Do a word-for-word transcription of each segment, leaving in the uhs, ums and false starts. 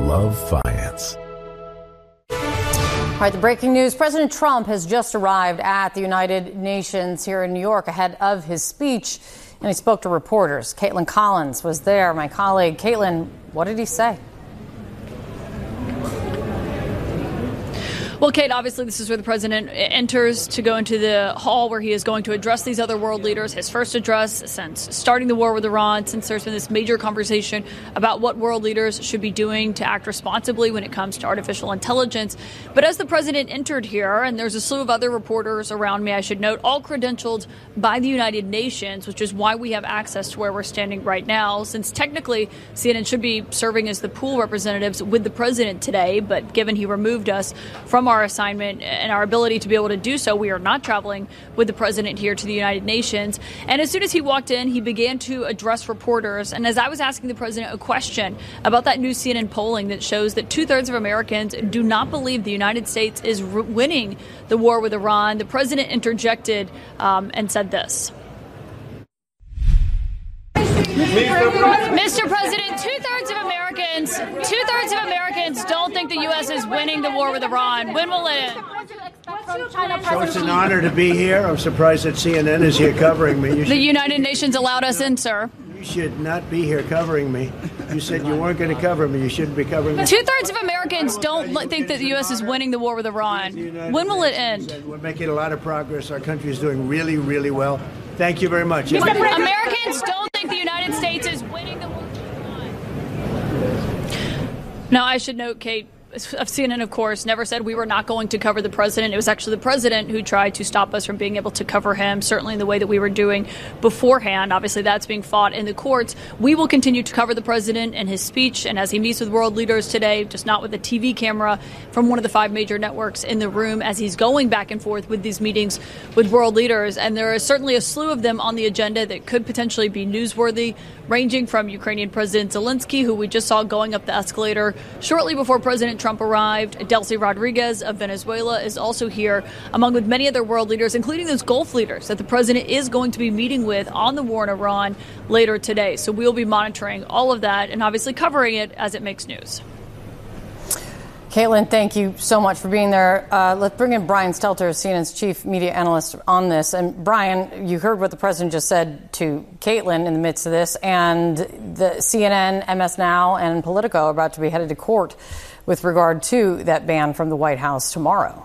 love finance. All right, the breaking news. President Trump has just arrived at the United Nations here in New York ahead of his speech, and he spoke to reporters. Caitlin Collins was there, my colleague. Caitlin, what did he say? Well, Kate, obviously this is where the president enters to go into the hall where he is going to address these other world leaders. His first address since starting the war with Iran, since there's been this major conversation about what world leaders should be doing to act responsibly when it comes to artificial intelligence. But as the president entered here, and there's a slew of other reporters around me, I should note, all credentialed by the United Nations, which is why we have access to where we're standing right now, since technically C N N should be serving as the pool representatives with the president today. But given he removed us from our assignment and our ability to be able to do so, we are not traveling with the president here to the United Nations. And as soon as he walked in, he began to address reporters. And as I was asking the president a question about that new C N N polling that shows that two thirds of Americans do not believe the United States is r- winning the war with Iran, the president interjected um, and said this. Mister President, two-thirds of Americans, two-thirds of Americans don't think the U S is winning the war with Iran. When will it end? So it's an honor to be here. I'm surprised that C N N is here covering me. You the should, United Nations allowed us in, sir. You should not be here covering me. You said you weren't going to cover me. You shouldn't be covering me. Two-thirds of Americans don't think that the U S is winning the war with Iran. When will it end? We're making a lot of progress. Our country is doing really, really well. Thank you very much. Americans don't think the United States is winning the war with Iran. Now, I should note, Kate, of C N N, of course, never said we were not going to cover the president. It was actually the president who tried to stop us from being able to cover him, certainly in the way that we were doing beforehand. Obviously, that's being fought in the courts. We will continue to cover the president and his speech, and as he meets with world leaders today, just not with a T V camera from one of the five major networks in the room, as he's going back and forth with these meetings with world leaders. And there is certainly a slew of them on the agenda that could potentially be newsworthy, ranging from Ukrainian President Zelensky, who we just saw going up the escalator shortly before President Trump arrived. Delcy Rodriguez of Venezuela is also here, among with many other world leaders, including those Gulf leaders that the president is going to be meeting with on the war in Iran later today. So we'll be monitoring all of that and obviously covering it as it makes news. Caitlin, thank you so much for being there. Uh, let's bring in Brian Stelter, C N N's chief media analyst, on this. And Brian, you heard what the president just said to Caitlin in the midst of this, and the C N N, M S Now, and Politico are about to be headed to court with regard to that ban from the White House tomorrow.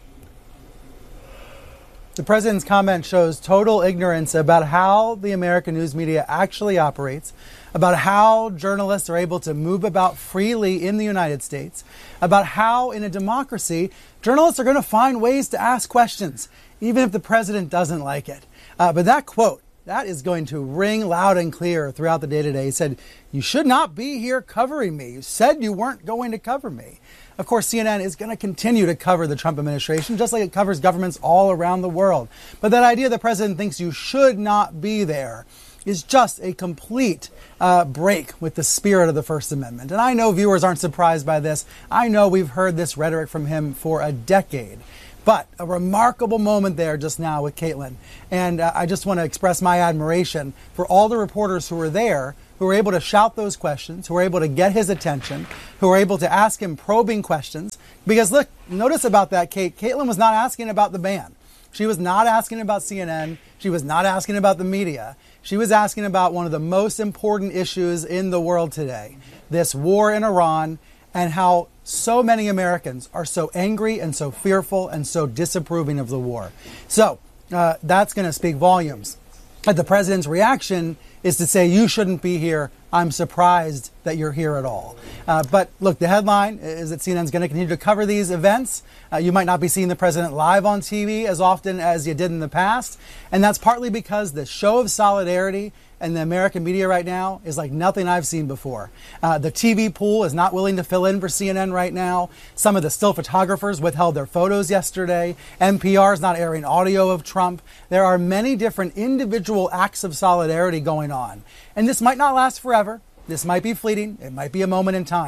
The president's comment shows total ignorance about how the American news media actually operates, about how journalists are able to move about freely in the United States, about how in a democracy, journalists are going to find ways to ask questions, even if the president doesn't like it. Uh, but that quote, that is going to ring loud and clear throughout the day today. He said, "You should not be here covering me. You said you weren't going to cover me." Of course, C N N is going to continue to cover the Trump administration, just like it covers governments all around the world. But that idea the president thinks you should not be there is just a complete uh, break with the spirit of the First Amendment. And I know viewers aren't surprised by this. I know we've heard this rhetoric from him for a decade. But a remarkable moment there just now with Caitlin. And uh, I just want to express my admiration for all the reporters who were there, who were able to shout those questions, who were able to get his attention, who were able to ask him probing questions. Because look, notice about that, Kate. Caitlin was not asking about the ban. She was not asking about C N N. She was not asking about the media. She was asking about one of the most important issues in the world today, this war in Iran, and how so many Americans are so angry and so fearful and so disapproving of the war. So uh, that's going to speak volumes. But the president's reaction is to say, you shouldn't be here. I'm surprised that you're here at all. Uh, but look, the headline is that C N N is going to continue to cover these events. Uh, you might not be seeing the president live on T V as often as you did in the past. And that's partly because the show of solidarity and the American media right now is like nothing I've seen before. Uh, the T V pool is not willing to fill in for C N N right now. Some of the still photographers withheld their photos yesterday. N P R is not airing audio of Trump. There are many different individual acts of solidarity going on. And this might not last forever. This might be fleeting. It might be a moment in time.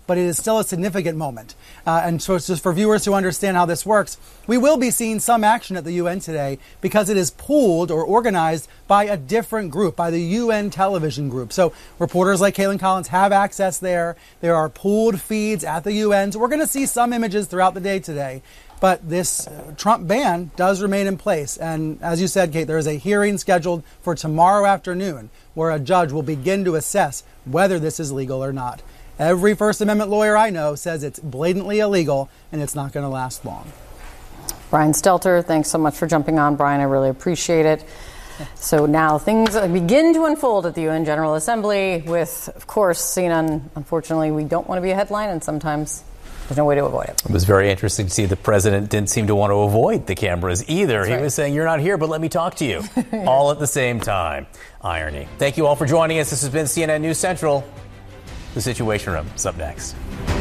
but it is still a significant moment. Uh, and so it's just for viewers to understand how this works, we will be seeing some action at the U N today because it is pooled or organized by a different group, by the U N television group. So reporters like Kaitlan Collins have access there. There are pooled feeds at the U N. So we're going to see some images throughout the day today. But this uh, Trump ban does remain in place. And as you said, Kate, there is a hearing scheduled for tomorrow afternoon where a judge will begin to assess whether this is legal or not. Every First Amendment lawyer I know says it's blatantly illegal and it's not going to last long. Brian Stelter, thanks so much for jumping on, Brian. I really appreciate it. So now things begin to unfold at the U N General Assembly with, of course, C N N. Unfortunately, we don't want to be a headline, and sometimes there's no way to avoid it. It was very interesting to see the president didn't seem to want to avoid the cameras either. That's he right. was saying, you're not here, but let me talk to you. yeah. All at the same time. Irony. Thank you all for joining us. This has been C N N News Central. The Situation Room is up next.